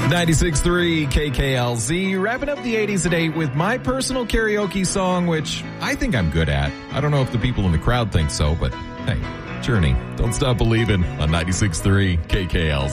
96.3 KKLZ, wrapping up the 80s at 8 with my personal karaoke song, which I think I'm good at. I don't know if the people in the crowd think so, but hey, Journey, Don't Stop Believing on 96.3 KKLZ.